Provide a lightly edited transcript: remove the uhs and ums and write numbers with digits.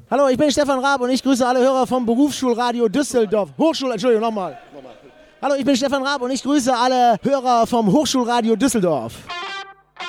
Hallo, ich bin Stefan Raab und ich grüße alle Hörer vom Berufsschulradio Düsseldorf. Nochmal. Hallo, ich bin Stefan Raab und ich grüße alle Hörer vom Hochschulradio Düsseldorf.